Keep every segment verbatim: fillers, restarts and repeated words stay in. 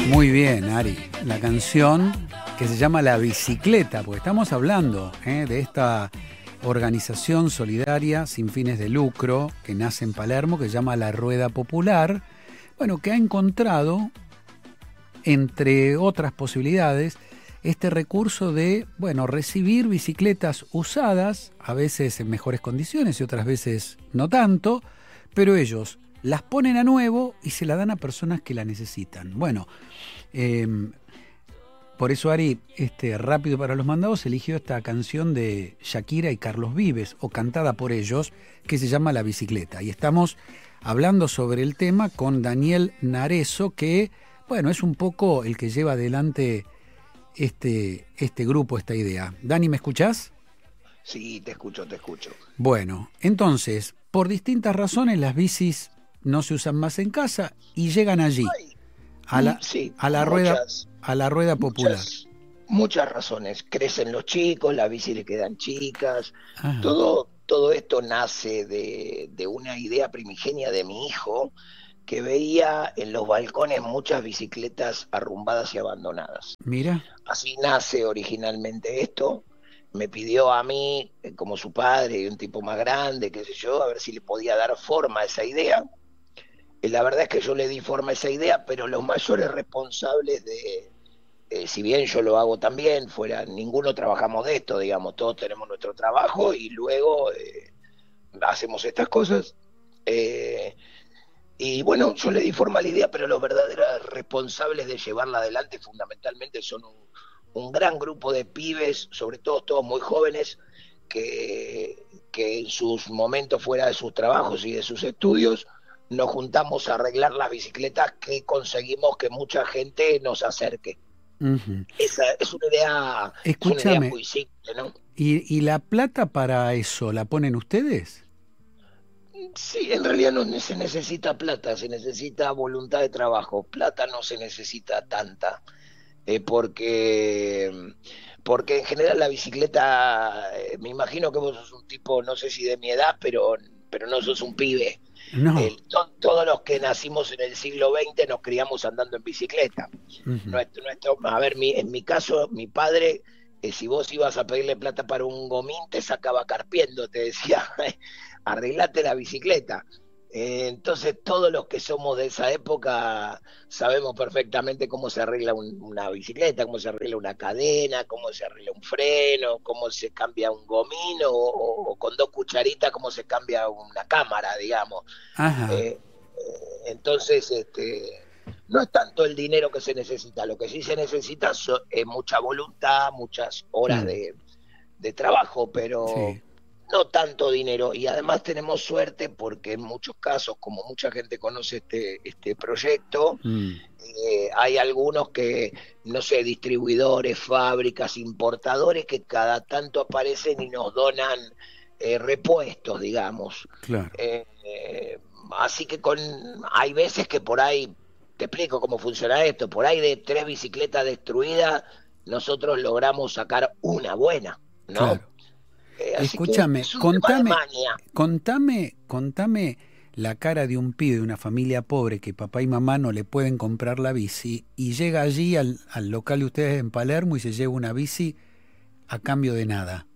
Muy bien, Ari. La canción que se llama La Bicicleta, porque estamos hablando ¿eh? de esta organización solidaria sin fines de lucro que nace en Palermo, que se llama La Rueda Popular, bueno, que ha encontrado, entre otras posibilidades, este recurso de, bueno, recibir bicicletas usadas, a veces en mejores condiciones y otras veces no tanto, pero ellos las ponen a nuevo y se la dan a personas que la necesitan. Bueno, eh, por eso Ari, este, Rápido para los Mandados, eligió esta canción de Shakira y Carlos Vives, o cantada por ellos, que se llama La Bicicleta. Y estamos hablando sobre el tema con Daniel Narezo, que, bueno, es un poco el que lleva adelante este, este grupo, esta idea. Dani, ¿me escuchás? Sí, te escucho, te escucho. Bueno, entonces, por distintas razones las bicis no se usan más en casa y llegan allí, a la, sí, a la, muchas, rueda, a la rueda popular. Muchas, muchas razones. Crecen los chicos, las bicis le quedan chicas. Todo, todo esto nace de, de una idea primigenia de mi hijo, que veía en los balcones muchas bicicletas arrumbadas y abandonadas. Mira. Así nace originalmente esto. Me pidió a mí, como su padre, un tipo más grande, qué sé yo, a ver si le podía dar forma a esa idea. La verdad es que yo le di forma a esa idea, pero los mayores responsables de, eh, si bien yo lo hago también, fuera, ninguno trabajamos de esto, digamos, todos tenemos nuestro trabajo y luego eh, hacemos estas cosas. Eh, y bueno, yo le di forma a la idea, pero los verdaderos responsables de llevarla adelante fundamentalmente son un, un gran grupo de pibes, sobre todo todos muy jóvenes, que, que en sus momentos fuera de sus trabajos y de sus estudios, nos juntamos a arreglar las bicicletas que conseguimos que mucha gente nos acerque. Uh-huh. Esa es una idea, es una idea muy simple, ¿no? ¿Y, ¿Y la plata para eso la ponen ustedes? Sí, en realidad no se necesita plata, se necesita voluntad de trabajo. Plata no se necesita tanta, eh, porque... porque en general la bicicleta, eh, me imagino que vos sos un tipo, no sé si de mi edad, pero, pero no sos un pibe. No. Eh, to, todos los que nacimos en el siglo veinte nos criamos andando en bicicleta. Uh-huh. Nuestro, nuestro, a ver, mi, en mi caso, mi padre, eh, si vos ibas a pedirle plata para un gomín, te sacaba carpiendo, te decía, arreglate la bicicleta. Eh, entonces todos los que somos de esa época sabemos perfectamente cómo se arregla un, una bicicleta, cómo se arregla una cadena, cómo se arregla un freno, cómo se cambia un gomín o, o, o con dos cucharitas cómo se cambia una cámara, digamos. Ajá. Eh, eh, entonces este, no es tanto el dinero que se necesita, lo que sí se necesita es eh, mucha voluntad, muchas horas mm. de, de trabajo, pero... Sí. No tanto dinero, y además tenemos suerte porque en muchos casos, como mucha gente conoce este este proyecto, mm. eh, hay algunos que, no sé, distribuidores, fábricas, importadores que cada tanto aparecen y nos donan eh, repuestos, digamos. Claro. Eh, eh, así que con hay veces que por ahí, te explico cómo funciona esto, por ahí de tres bicicletas destruidas, nosotros logramos sacar una buena, ¿no? Claro. Eh, Escúchame, contame, contame, contame la cara de un pibe de una familia pobre que papá y mamá no le pueden comprar la bici y llega allí al, al local de ustedes en Palermo y se lleva una bici a cambio de nada.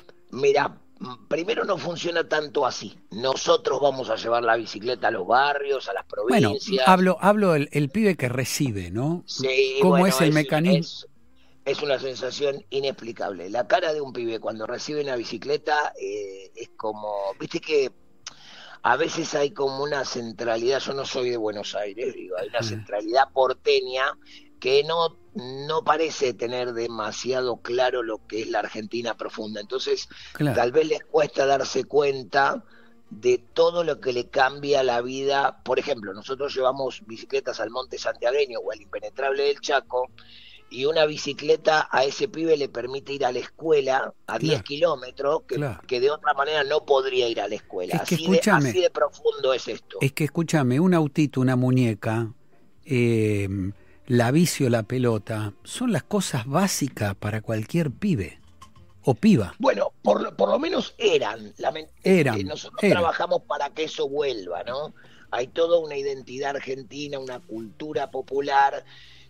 Mira, primero no funciona tanto así. Nosotros vamos a llevar la bicicleta a los barrios, a las provincias. Bueno, hablo, hablo el, el pibe que recibe, ¿no? Sí, ¿Cómo bueno, es el es, mecanismo? Es... Es una sensación inexplicable. La cara de un pibe cuando recibe una bicicleta eh, es como, viste que a veces hay como una centralidad, yo no soy de Buenos Aires, digo, hay una centralidad porteña que no, no parece tener demasiado claro lo que es la Argentina profunda. Entonces, claro, tal vez les cuesta darse cuenta de todo lo que le cambia la vida. Por ejemplo, nosotros llevamos bicicletas al Monte Santiagueño o al Impenetrable del Chaco, y una bicicleta a ese pibe le permite ir a la escuela a claro. diez kilómetros, que, claro. que de otra manera no podría ir a la escuela. Es que así, de, así de profundo es esto. Es que escúchame, un autito, una muñeca, eh, la bici o la pelota, son las cosas básicas para cualquier pibe o piba. Bueno, por, por lo menos eran. Eran. Nosotros eran. trabajamos para que eso vuelva, ¿no? Hay toda una identidad argentina, una cultura popular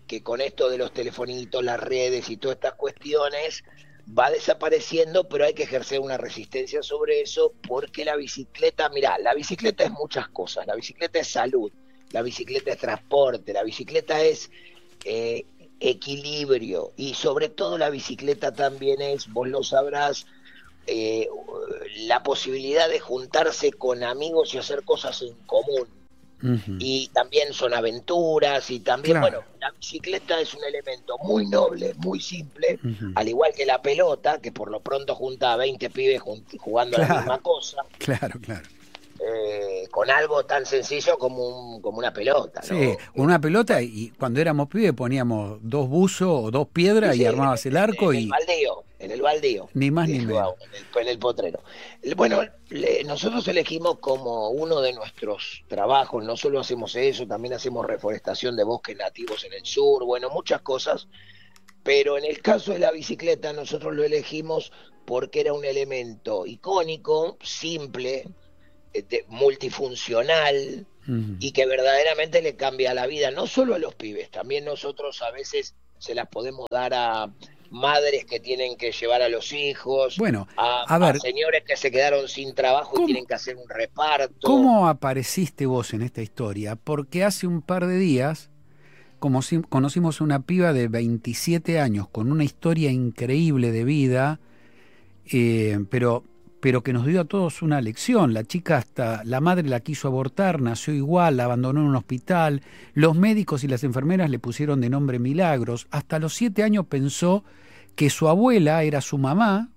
que con esto de los telefonitos, las redes y todas estas cuestiones va desapareciendo, pero hay que ejercer una resistencia sobre eso, porque la bicicleta, mirá, la bicicleta es muchas cosas, la bicicleta es salud, la bicicleta es transporte, la bicicleta es eh, equilibrio, y sobre todo la bicicleta también es, vos lo sabrás, eh, la posibilidad de juntarse con amigos y hacer cosas en común. Uh-huh. Y también son aventuras, y también, claro, bueno, la bicicleta es un elemento muy noble, muy simple, uh-huh, al igual que la pelota, que por lo pronto junta a veinte pibes jugando, claro, a la misma cosa. Claro, claro. Eh, con algo tan sencillo como, un, como una pelota, ¿no? Sí, una pelota, y cuando éramos pibes poníamos dos buzos o dos piedras, sí, y armabas el arco. En y el baldío, en el baldío. Ni más ni menos. En el, en el potrero. Bueno, le, nosotros elegimos como uno de nuestros trabajos, no solo hacemos eso, también hacemos reforestación de bosques nativos en el sur, bueno, muchas cosas, pero en el caso de la bicicleta nosotros lo elegimos porque era un elemento icónico, simple, de, multifuncional, uh-huh, y que verdaderamente le cambia la vida, no solo a los pibes, también nosotros a veces se las podemos dar a madres que tienen que llevar a los hijos, bueno, a, a, ver, a señores que se quedaron sin trabajo ¿cómo, y tienen que hacer un reparto. ¿Cómo apareciste vos en esta historia? Porque hace un par de días como si, conocimos una piba de veintisiete años con una historia increíble de vida, eh, pero... pero que nos dio a todos una lección. La chica, hasta la madre la quiso abortar, nació igual, la abandonó en un hospital, los médicos y las enfermeras le pusieron de nombre Milagros, hasta los siete años pensó que su abuela era su mamá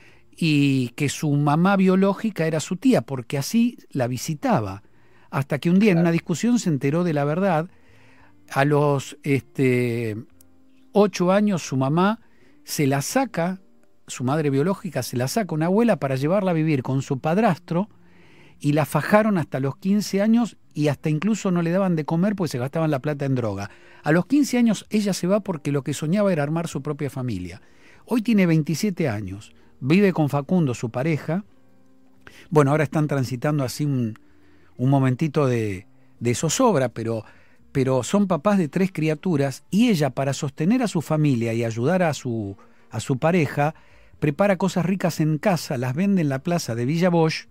y que su mamá biológica era su tía, porque así la visitaba, hasta que un día, claro, en una discusión se enteró de la verdad. A los este, ocho años su mamá se la saca, su madre biológica se la saca una abuela para llevarla a vivir con su padrastro, y la fajaron hasta los quince años, y hasta incluso no le daban de comer porque se gastaban la plata en droga. A los quince años ella se va porque lo que soñaba era armar su propia familia. Hoy tiene veintisiete años, vive con Facundo, su pareja. Bueno, ahora están transitando así un, un momentito de, de zozobra, pero, pero son papás de tres criaturas, y ella, para sostener a su familia y ayudar a su, a su pareja, prepara cosas ricas en casa, las vende en la plaza de Villa Bosch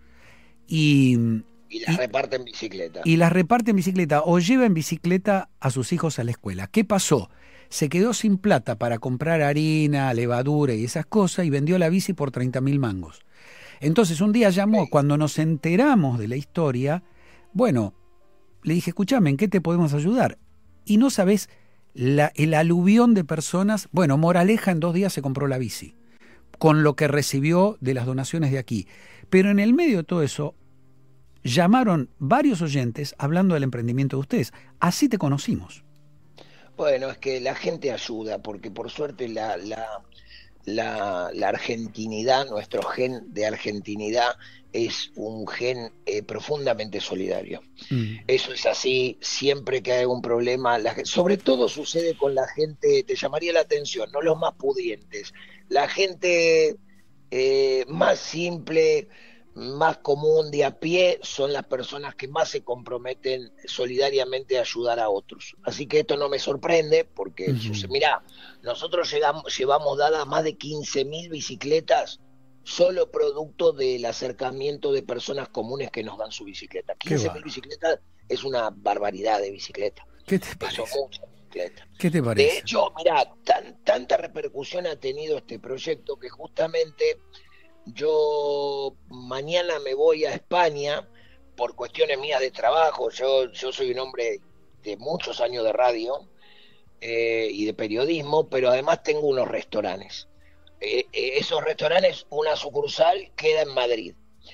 y, y las y, reparte en bicicleta. Y las reparte en bicicleta o lleva en bicicleta a sus hijos a la escuela. ¿Qué pasó? Se quedó sin plata para comprar harina, levadura y esas cosas, y vendió la bici por treinta mil mangos. Entonces un día llamó, okay, cuando nos enteramos de la historia, bueno, le dije, escúchame, ¿en qué te podemos ayudar? Y no sabés la, el aluvión de personas. Bueno, moraleja, en dos días se compró la bici, con lo que recibió de las donaciones de aquí. Pero en el medio de todo eso, llamaron varios oyentes hablando del emprendimiento de ustedes. Así te conocimos. Bueno, es que la gente ayuda, porque por suerte la, la, la, la argentinidad, nuestro gen de argentinidad, es un gen eh, profundamente solidario. Mm. Eso es así, siempre que hay un problema, la, sobre todo sucede con la gente, te llamaría la atención, no los más pudientes, la gente eh, más simple, más común, de a pie, son las personas que más se comprometen solidariamente a ayudar a otros. Así que esto no me sorprende, porque, uh-huh, mirá, nosotros llegamos, llevamos dadas más de quince mil bicicletas, solo producto del acercamiento de personas comunes que nos dan su bicicleta. quince mil bicicletas es una barbaridad de bicicleta. ¿Qué te parece? Son muchas bicicletas. ¿Qué te parece? De hecho, mirá, tan, tanta repercusión ha tenido este proyecto que justamente yo mañana me voy a España por cuestiones mías de trabajo. Yo, yo soy un hombre de muchos años de radio eh, y de periodismo, pero además tengo unos restaurantes. Eh, eh, esos restaurantes, una sucursal queda en Madrid.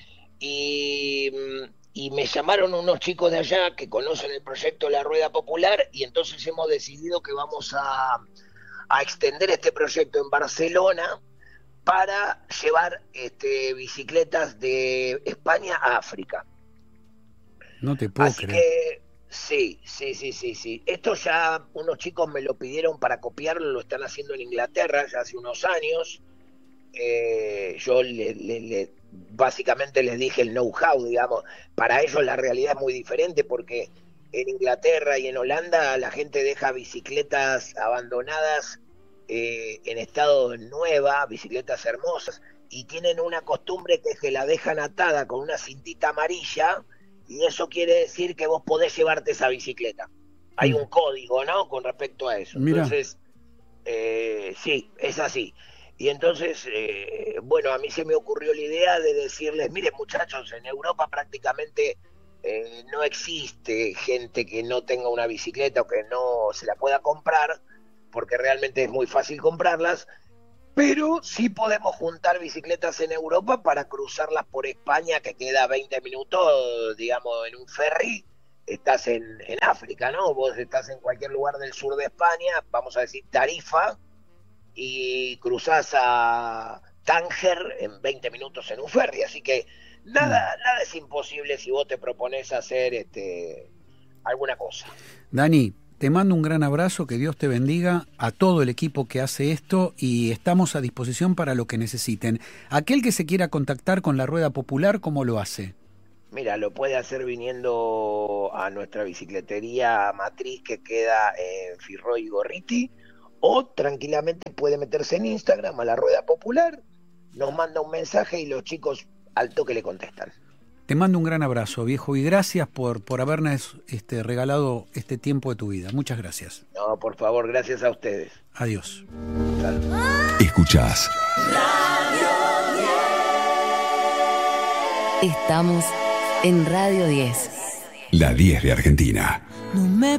Y, y me llamaron unos chicos de allá que conocen el proyecto La Rueda Popular, y entonces hemos decidido que vamos a, a extender este proyecto en Barcelona para llevar este, bicicletas de España a África. No te puedo Así creer. que sí, sí, sí, sí, sí. Esto ya unos chicos me lo pidieron para copiarlo, lo están haciendo en Inglaterra ya hace unos años. Eh, yo le, le, le, básicamente les dije el know-how, digamos. Para ellos la realidad es muy diferente, porque en Inglaterra y en Holanda la gente deja bicicletas abandonadas eh, en estado nueva, bicicletas hermosas, y tienen una costumbre que es que la dejan atada con una cintita amarilla, y eso quiere decir que vos podés llevarte esa bicicleta. Hay un código, ¿no?, con respecto a eso. Mirá. Entonces, eh, sí, es así. Y entonces, eh, bueno, a mí se me ocurrió la idea de decirles, miren muchachos, en Europa prácticamente eh, no existe gente que no tenga una bicicleta o que no se la pueda comprar, porque realmente es muy fácil comprarlas, pero sí podemos juntar bicicletas en Europa para cruzarlas por España, que queda veinte minutos, digamos, en un ferry. Estás en, en África, ¿no? Vos estás en cualquier lugar del sur de España, vamos a decir Tarifa, y cruzás a Tánger en veinte minutos en un ferry. Así que nada, nada es imposible si vos te propones hacer este, alguna cosa. Dani, te mando un gran abrazo, que Dios te bendiga, a todo el equipo que hace esto, y estamos a disposición para lo que necesiten. Aquel que se quiera contactar con la Rueda Popular, ¿cómo lo hace? Mira, lo puede hacer viniendo a nuestra bicicletería matriz que queda en Firroy y Gorriti, o tranquilamente puede meterse en Instagram a la Rueda Popular, nos manda un mensaje y los chicos al toque le contestan. Te mando un gran abrazo, viejo, y gracias por, por habernos este, regalado este tiempo de tu vida. Muchas gracias. No, por favor, gracias a ustedes. Adiós. Salud. Escuchás Estamos en Radio diez. La diez de Argentina. No me